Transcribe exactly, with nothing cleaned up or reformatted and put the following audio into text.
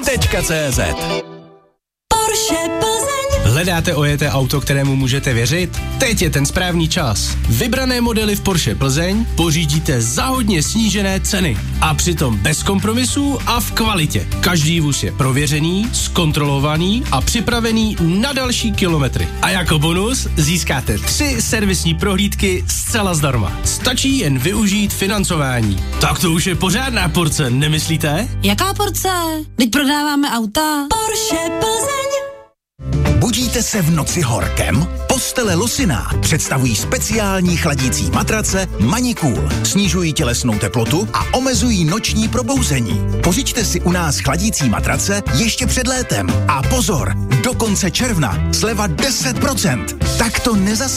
tečka cé zet. Porsche Plzeň. Hledáte ojeté auto, kterému můžete věřit? Teď je ten správný čas. Vybrané modely v Porsche Plzeň pořídíte za hodně snížené ceny. A přitom bez kompromisů a v kvalitě. Každý vůz je prověřený, zkontrolovaný a připravený na další kilometry. A jako bonus získáte tři servisní prohlídky zcela zdarma. Stačí jen využít financování. Tak to už je pořádná porce, nemyslíte? Jaká porce? Teď prodáváme auta. Porsche Plzeň. Budíte se v noci horkem? Postele Losina představují speciální chladící matrace Manikool. Snižují tělesnou teplotu a omezují noční probouzení. Pořiďte si u nás chladící matrace ještě před létem. A pozor, do konce června sleva deset procent. Tak to nezas